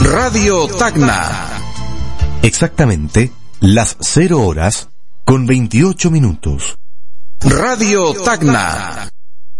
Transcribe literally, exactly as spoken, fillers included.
Radio Tacna. Exactamente las cero horas con veintiocho minutos. Radio Tacna.